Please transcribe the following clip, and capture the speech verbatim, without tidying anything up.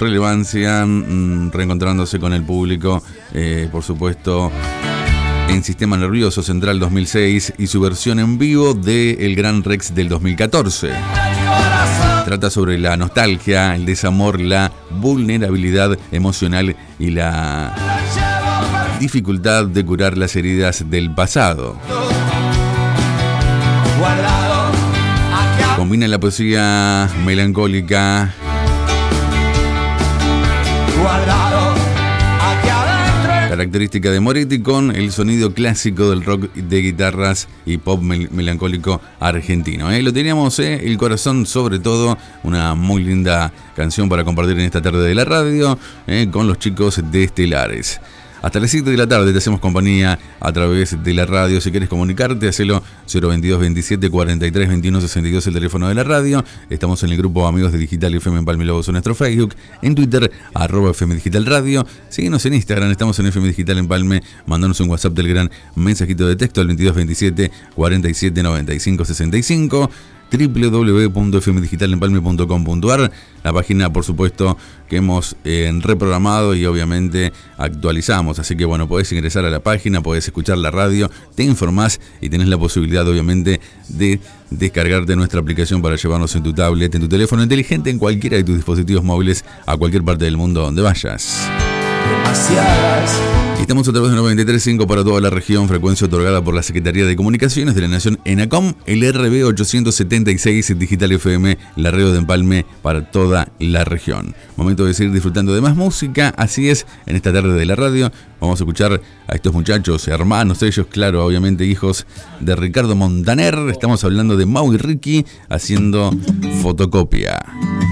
relevancia, mmm, reencontrándose con el público, eh, por supuesto, en Sistema Nervioso Central dos mil seis y su versión en vivo de El Gran Rex del dos mil catorce. Trata sobre la nostalgia, el desamor, la vulnerabilidad emocional y la dificultad de curar las heridas del pasado. Combina la poesía melancólica característica de Moretti con el sonido clásico del rock de guitarras y pop mel- melancólico argentino. ¿eh? Lo teníamos, ¿eh? El corazón sobre todo, una muy linda canción para compartir en esta tarde de la radio ¿eh? con los chicos de Estelares. Hasta las siete de la tarde te hacemos compañía a través de la radio. Si quieres comunicarte, hacelo cero veintidós veintisiete cuarenta y tres veintiuno sesenta y dos, el teléfono de la radio. Estamos en el grupo Amigos de Digital F M Empalme Lobos en nuestro Facebook. En Twitter, arroba F M Digital Radio. Síguenos en Instagram, estamos en F M Digital Empalme. Mandanos un WhatsApp del gran mensajito de texto al veintidós veintisiete cuarenta y siete noventa y cinco sesenta y cinco. doble u doble u doble u punto f m digital empalme punto com punto a r, la página por supuesto que hemos eh, reprogramado y obviamente actualizamos, así que bueno, podés ingresar a la página, podés escuchar la radio, te informás y tenés la posibilidad obviamente de descargarte nuestra aplicación para llevarnos en tu tablet, en tu teléfono inteligente, en cualquiera de tus dispositivos móviles, a cualquier parte del mundo donde vayas. Demasiadas. Estamos a través de noventa y tres punto cinco para toda la región, frecuencia otorgada por la Secretaría de Comunicaciones de la Nación ENACOM, el R B ochocientos setenta y seis Digital F M, la radio de Empalme para toda la región. Momento de seguir disfrutando de más música, así es, en esta tarde de la radio vamos a escuchar a estos muchachos, hermanos ellos, claro, obviamente hijos de Ricardo Montaner. Estamos hablando de Mau y Ricky haciendo Fotocopia.